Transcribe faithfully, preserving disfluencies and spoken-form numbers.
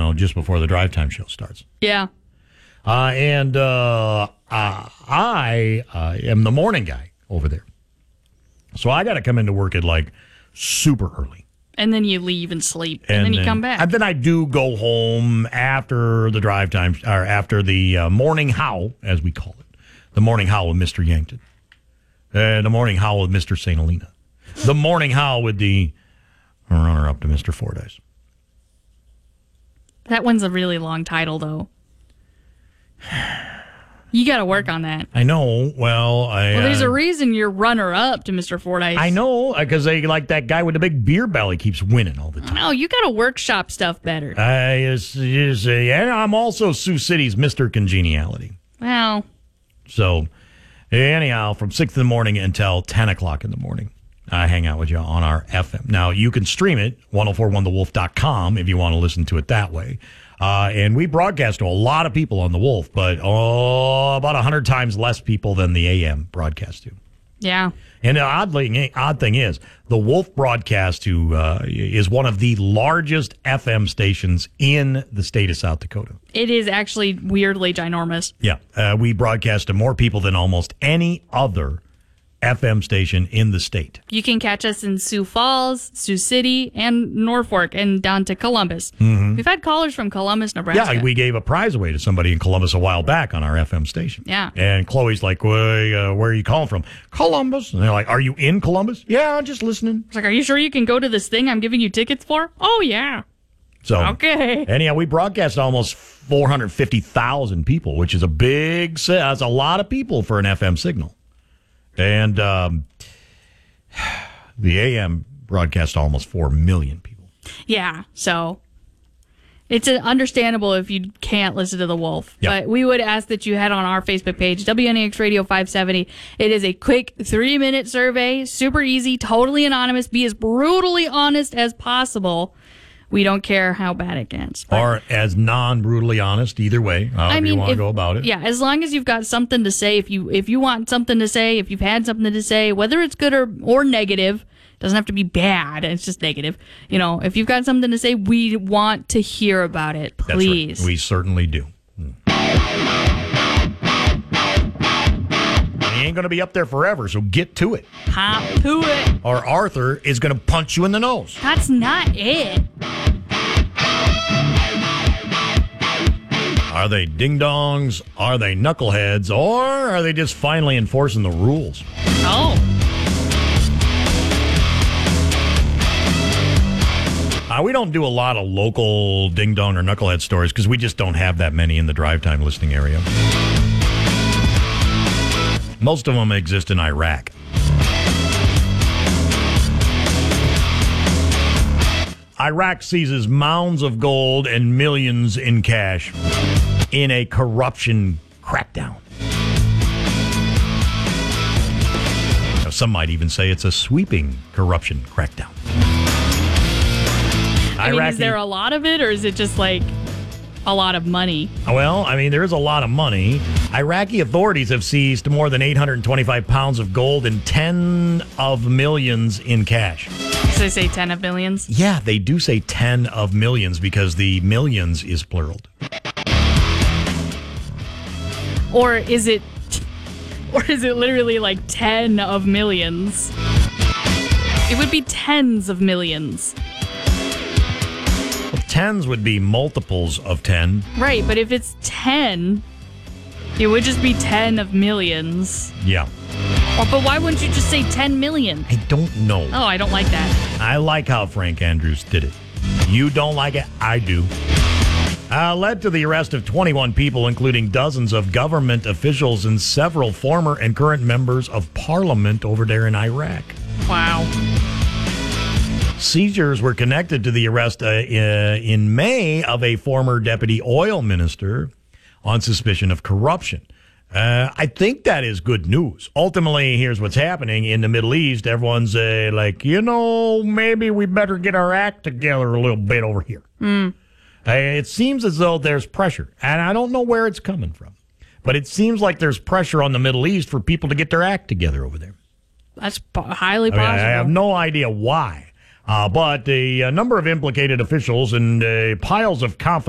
know, just before the drive time show starts. Yeah. Uh, and uh, uh, I uh, am the morning guy over there. So I got to come into work at like super early. And then you leave and sleep, and, And then you then, come back. And then I do go home after the drive time, or after the uh, morning howl, as we call it. The morning howl with Mister Yankton. Uh, the morning howl with Mister Saint Helena. The morning howl with the runner-up to Mister Fordyce. That one's a really long title, though. You got to work on that. I know. Well, I. Well, there's uh, a reason you're runner-up to Mister Fordyce. I know, because they like that guy with the big beer belly keeps winning all the time. No, you got to workshop stuff better. I is is uh, and I'm also Sioux City's Mister Congeniality. Well, So, anyhow, from six in the morning until ten o'clock in the morning, I hang out with you on our F M. Now, you can stream it, ten forty-one the wolf dot com, if you want to listen to it that way. Uh, and we broadcast to a lot of people on the Wolf, but oh, about one hundred times less people than the A M broadcast to. yeah. And the odd thing, odd thing is, the Wolf broadcast to uh, is one of the largest F M stations in the state of South Dakota. It is actually weirdly ginormous. Yeah, uh, we broadcast to more people than almost any other F M station in the state. You can catch us in Sioux Falls, Sioux City, and Norfolk, and down to Columbus. Mm-hmm. We've had callers from Columbus, Nebraska. Yeah, we gave a prize away to somebody in Columbus a while back on our F M station. Yeah. And Chloe's like, well, uh, where are you calling from? Columbus. And they're like, are you in Columbus? Yeah, I'm just listening. It's like, are you sure you can go to this thing I'm giving you tickets for? Oh, yeah. So, okay. Anyhow, we broadcast to almost four hundred fifty thousand people, which is a big, that's a lot of people for an F M signal. And um, the A M broadcast to almost four million people. Yeah, so it's understandable if you can't listen to The Wolf. Yeah. But we would ask that you head on our Facebook page, W N A X Radio five seventy. It is a quick three-minute survey, super easy, totally anonymous. Be as brutally honest as possible. We don't care how bad it gets. But, Or as non-brutally honest, either way, however I mean, you want to if- go about it. Yeah, as long as you've got something to say, if you if you want something to say, if you've had something to say, whether it's good or, or negative, doesn't have to be bad, it's just negative. You know, if you've got something to say, we want to hear about it, please. That's right. We certainly do. Hmm. He ain't going to be up there forever, so get to it. Hop to it. Or Arthur is going to punch you in the nose. That's not it. Are they ding-dongs? Are they knuckleheads? Or are they just finally enforcing the rules? Oh. Uh, we don't do a lot of local ding-dong or knucklehead stories because we just don't have that many in the drive time listening area. Most of them exist in Iraq. Iraq seizes mounds of gold and millions in cash in a corruption crackdown. Now, some might even say it's a sweeping corruption crackdown. I mean, Iraqi- is there a lot of it, or is it just like a lot of money? Well, I mean, there is a lot of money. Iraqi authorities have seized more than eight hundred twenty-five pounds of gold and ten of millions in cash. So they say ten of millions? Yeah, they do say ten of millions because the millions is pluraled. Or is it, or is it literally like ten of millions? It would be tens of millions. Well, tens would be multiples of ten. Right, but if it's ten, it would just be ten of millions. Yeah. Or, but why wouldn't you just say ten million? I don't know. Oh, I don't like that. I like how Frank Andrews did it. You don't like it? I do. Uh, led to the arrest of twenty-one people, including dozens of government officials and several former and current members of parliament over there in Iraq. Wow. Seizures were connected to the arrest uh, in May of a former deputy oil minister on suspicion of corruption. Uh, I think that is good news. Ultimately, here's what's happening in the Middle East. Everyone's uh, like, you know, maybe we better get our act together a little bit over here. Mm. Uh, it seems as though there's pressure, and I don't know where it's coming from, but it seems like there's pressure on the Middle East for people to get their act together over there. That's po- highly I mean, possible. I have no idea why, uh, but the uh, number of implicated officials and uh, piles of confidence